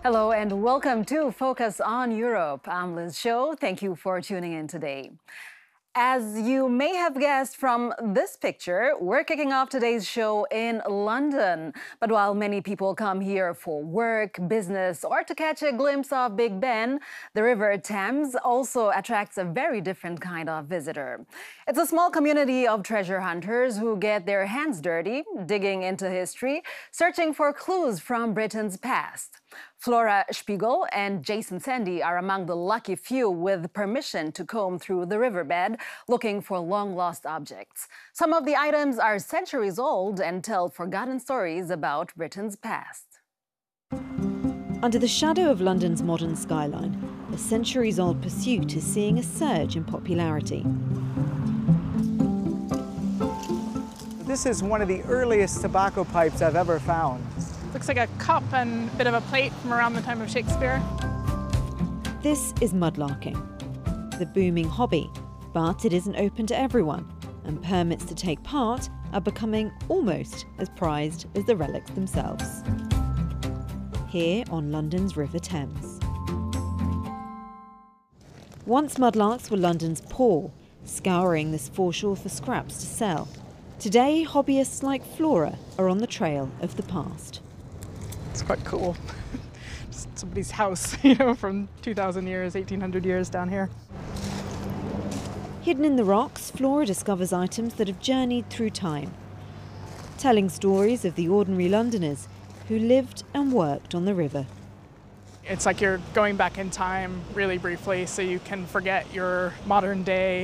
Hello and welcome to Focus on Europe. I'm Liz Show. Thank you for tuning in today. As you may have guessed from this picture, we're kicking off today's show in London. But while many people come here for work, business, or to catch a glimpse of Big Ben, the River Thames also attracts a very different kind of visitor. It's a small community of treasure hunters who get their hands dirty, digging into history, searching for clues from Britain's past. Flora Spiegel and Jason Sandy are among the lucky few with permission to comb through the riverbed looking for long-lost objects. Some of the items are centuries old and tell forgotten stories about Britain's past. Under the shadow of London's modern skyline, a centuries-old pursuit is seeing a surge in popularity. This is one of the earliest tobacco pipes I've ever found. Looks like a cup and a bit of a plate from around the time of Shakespeare. This is mudlarking, the booming hobby, but it isn't open to everyone, and permits to take part are becoming almost as prized as the relics themselves. Here on London's River Thames. Once mudlarks were London's poor, scouring this foreshore for scraps to sell. Today, hobbyists like Flora are on the trail of the past. It's quite cool. Just somebody's house, from 2,000 years, 1,800 years down here. Hidden in the rocks, Flora discovers items that have journeyed through time, telling stories of the ordinary Londoners who lived and worked on the river. It's like you're going back in time really briefly so you can forget your modern day